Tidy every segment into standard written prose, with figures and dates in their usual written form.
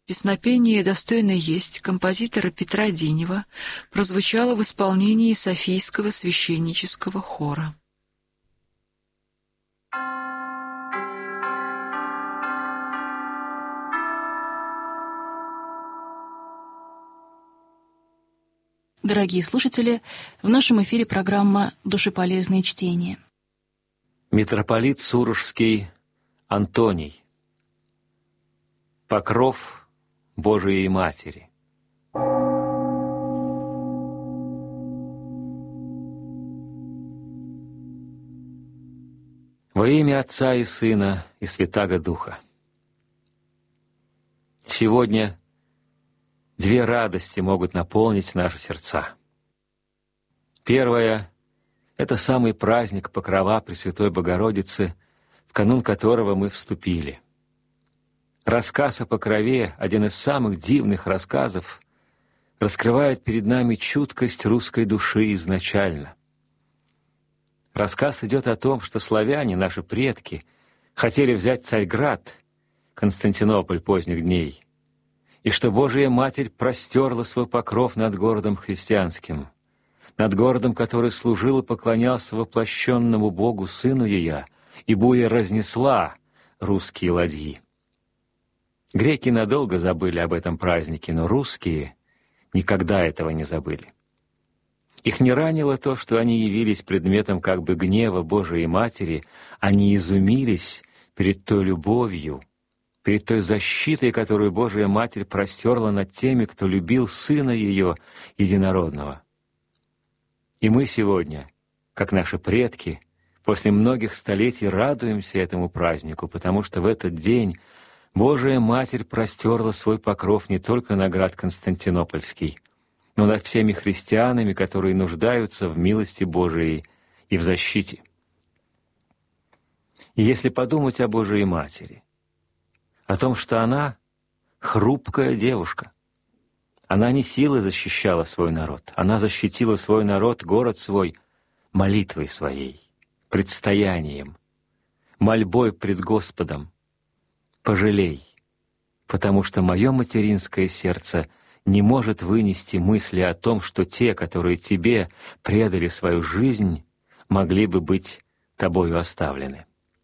Песнопение «Достойно есть» композитора Петра Динева прозвучало в исполнении Софийского священнического хора. Дорогие слушатели, в нашем эфире программа «Душеполезные чтения». Митрополит Сурожский Антоний. Покров Божией Матери. Во имя Отца и Сына и Святаго Духа. Сегодня две радости могут наполнить наши сердца. Первая — это самый праздник Покрова Пресвятой Богородицы, в канун которого мы вступили. Рассказ о Покрове, один из самых дивных рассказов, раскрывает перед нами чуткость русской души изначально. Рассказ идет о том, что славяне, наши предки, хотели взять Царьград, Константинополь поздних дней, и что Божия Матерь простерла свой покров над городом христианским, над городом, который служил и поклонялся воплощенному Богу Сыну Ея, и буя разнесла русские ладьи. Греки надолго забыли об этом празднике, но русские никогда этого не забыли. Их не ранило то, что они явились предметом как бы гнева Божией Матери, они изумились перед той любовью, перед той защитой, которую Божия Матерь простерла над теми, кто любил Сына Ее Единородного. И мы сегодня, как наши предки, после многих столетий радуемся этому празднику, потому что в этот день Божия Матерь простерла свой покров не только на град Константинопольский, но над всеми христианами, которые нуждаются в милости Божией и в защите. И если подумать о Божией Матери, о том, что она хрупкая девушка, она не силой защищала свой народ, она защитила свой народ, город свой, молитвой своей, предстоянием, мольбой пред Господом. Пожалей, потому что мое материнское сердце не может вынести мысли о том, что те, которые тебе предали свою жизнь, могли бы быть тобою оставлены.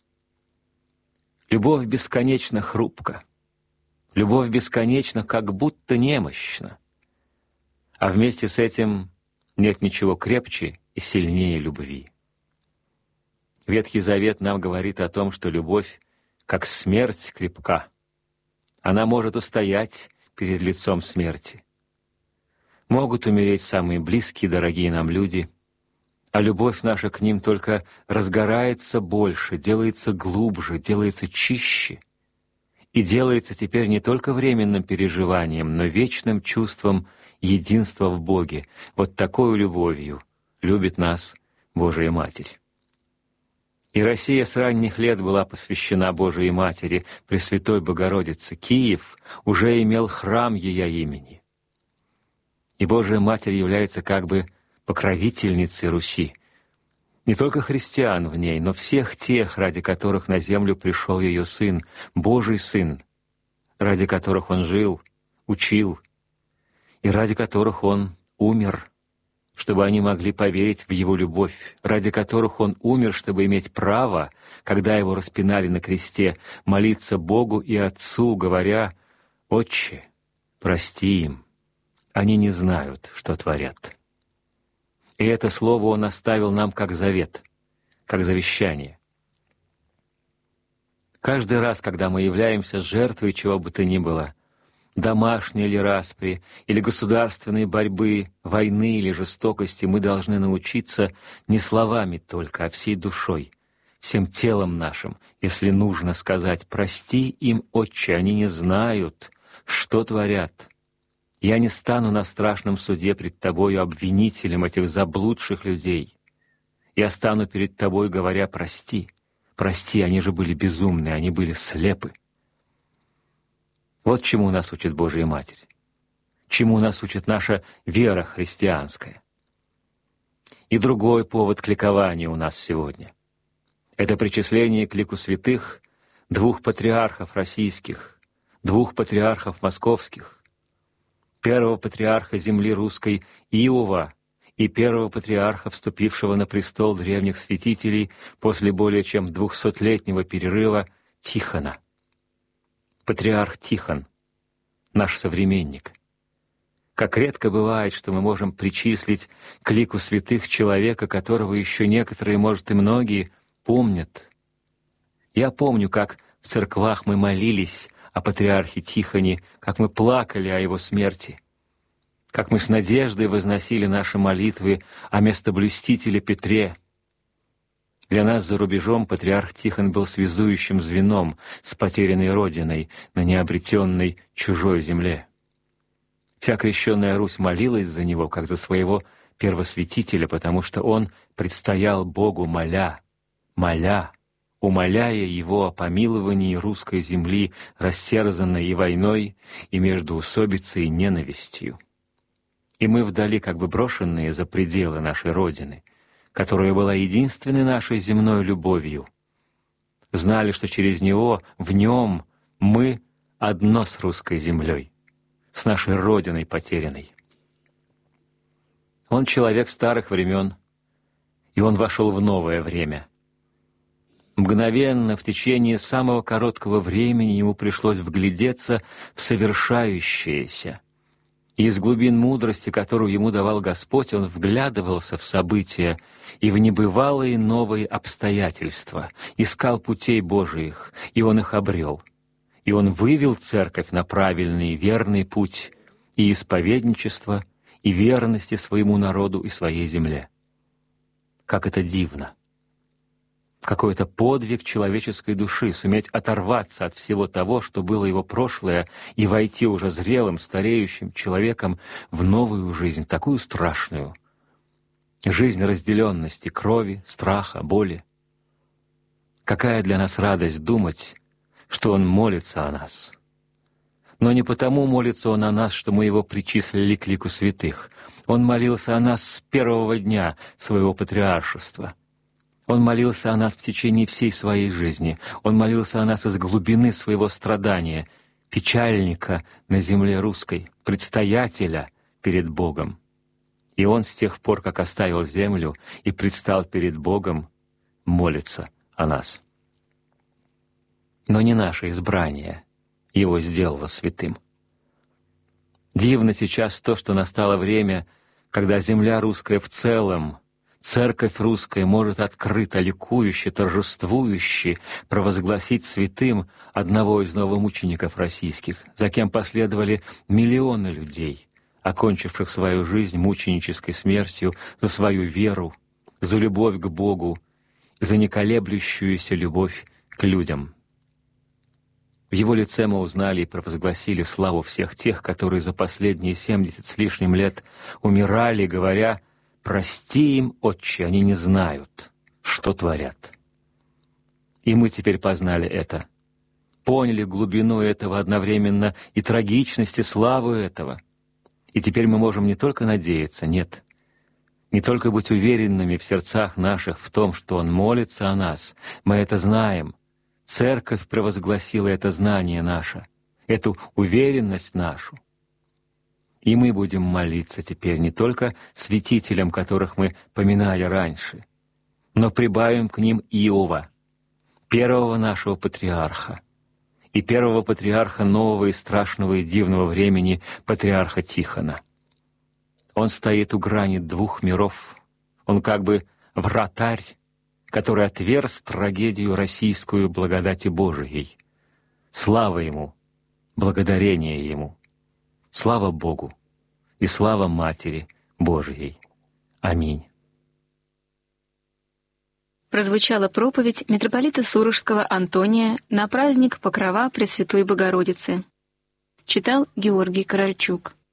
Любовь бесконечно хрупка, любовь бесконечно как будто немощна, а вместе с этим нет ничего крепче и сильнее любви. Ветхий Завет нам говорит о том, что любовь как смерть крепка. Она может устоять перед лицом смерти. Могут умереть самые близкие, дорогие нам люди, а любовь наша к ним только разгорается больше, делается глубже, делается чище и делается теперь не только временным переживанием, но вечным чувством единства в Боге. Вот такой любовью любит нас Божия Матерь. И Россия с ранних лет была посвящена Божией Матери, Пресвятой Богородице. Киев уже имел храм Ея имени. И Божия Матерь является как бы покровительницей Руси. Не только христиан в ней, но всех тех, ради которых на землю пришел ее Сын, Божий Сын, ради которых Он жил, учил, и ради которых Он умер, чтобы они могли поверить в Его любовь, ради которых Он умер, чтобы иметь право, когда Его распинали на кресте, молиться Богу и Отцу, говоря: «Отче, прости им, они не знают, что творят». И это слово Он оставил нам как завет, как завещание. Каждый раз, когда мы являемся жертвой чего бы то ни было, домашней ли распри, или государственной борьбы, войны или жестокости, мы должны научиться не словами только, а всей душой, всем телом нашим, если нужно сказать: «Прости им, Отче, они не знают, что творят». Я не стану на страшном суде пред Тобою обвинителем этих заблудших людей. Я стану перед Тобой, говоря: «Прости, прости, они же были безумны, они были слепы». Вот чему нас учит Божия Матерь, чему нас учит наша вера христианская. И другой повод к ликованию у нас сегодня — это причисление к лику святых двух патриархов российских, двух патриархов московских, первого патриарха земли русской Иова и первого патриарха, вступившего на престол древних святителей после более чем 200-летнего перерыва, Тихона. Патриарх Тихон, наш современник. Как редко бывает, что мы можем причислить к лику святых человека, которого еще некоторые, может, и многие, помнят. Я помню, как в церквах мы молились о патриархе Тихоне, как мы плакали о его смерти, как мы с надеждой возносили наши молитвы о местоблюстителе Петре. Для нас за рубежом патриарх Тихон был связующим звеном с потерянной родиной на необретенной чужой земле. Вся крещенная Русь молилась за него, как за своего первосвятителя, потому что он предстоял Богу умоляя Его о помиловании русской земли, растерзанной и войной, и междоусобицей и ненавистью. И мы вдали, как бы брошенные за пределы нашей Родины, которая была единственной нашей земной любовью, знали, что через Него, в Нем мы одно с русской землей, с нашей Родиной потерянной. Он человек старых времен, и он вошел в новое время. Мгновенно, в течение самого короткого времени ему пришлось вглядеться в совершающееся. И из глубин мудрости, которую ему давал Господь, он вглядывался в события и в небывалые новые обстоятельства, искал путей Божиих, и он их обрел. И он вывел церковь на правильный и верный путь и исповедничества, и верности своему народу и своей земле. Как это дивно! Какой-то подвиг человеческой души суметь оторваться от всего того, что было его прошлое, и войти уже зрелым, стареющим человеком в новую жизнь, такую страшную. Жизнь разделенности, крови, страха, боли. Какая для нас радость думать, что Он молится о нас. Но не потому молится Он о нас, что мы Его причислили к лику святых. Он молился о нас с первого дня своего патриаршества. Он молился о нас в течение всей своей жизни. Он молился о нас из глубины своего страдания, печальника на земле русской, предстоятеля перед Богом. И Он с тех пор, как оставил землю и предстал перед Богом, молится о нас. Но не наше избрание Его сделало святым. Дивно сейчас то, что настало время, когда земля русская в целом, Церковь русская может открыто, ликующе, торжествующе провозгласить святым одного из новомучеников российских, за кем последовали миллионы людей, окончивших свою жизнь мученической смертью за свою веру, за любовь к Богу, за неколеблющуюся любовь к людям. В его лице мы узнали и провозгласили славу всех тех, которые за последние 70 с лишним лет умирали, говоря: «Прости им, Отче, они не знают, что творят». И мы теперь познали это, поняли глубину этого одновременно и трагичность, и славу этого. И теперь мы можем не только надеяться, нет, не только быть уверенными в сердцах наших в том, что Он молится о нас, мы это знаем. Церковь провозгласила это знание наше, эту уверенность нашу. И мы будем молиться теперь не только святителям, которых мы поминали раньше, но прибавим к ним Иова, первого нашего патриарха, и первого патриарха нового и страшного и дивного времени, патриарха Тихона. Он стоит у грани двух миров, он как бы вратарь, который отверз трагедию российскую благодати Божией. Слава Ему, благодарение Ему. Слава Богу и слава Матери Божией. Аминь. Прозвучала проповедь митрополита Сурожского Антония на праздник Покрова Пресвятой Богородицы. Читал Георгий Корольчук.